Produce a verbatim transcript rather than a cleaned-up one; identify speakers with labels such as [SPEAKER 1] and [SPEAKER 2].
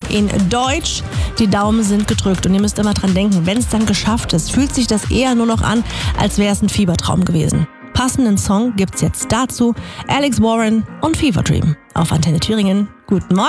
[SPEAKER 1] in Deutsch. Die Daumen sind gedrückt und ihr müsst immer dran denken, wenn es dann geschafft ist, fühlt sich das eher nur noch an, als wäre es ein Fiebertraum gewesen. Passenden Song gibt's jetzt dazu. Alex Warren und Fever Dream auf Antenne Thüringen. Guten Morgen.